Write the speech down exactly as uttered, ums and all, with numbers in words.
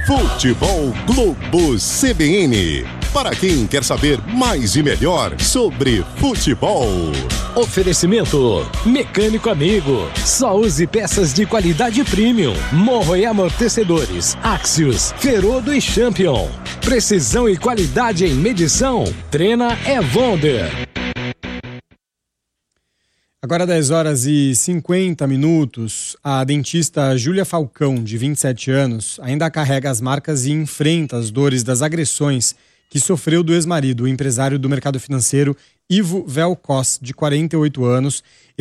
Futebol Globo C B N. Para quem quer saber mais e melhor sobre futebol. Oferecimento Mecânico Amigo. Só use peças de qualidade premium. Morro e amortecedores. Axios, Ferodo e Champion. Precisão e qualidade em medição. Treina é Wonder. Agora dez horas e cinquenta minutos, a dentista Júlia Falcão, de vinte e sete anos, ainda carrega as marcas e enfrenta as dores das agressões que sofreu do ex-marido, o empresário do mercado financeiro Ivo Velkos, de quarenta e oito anos.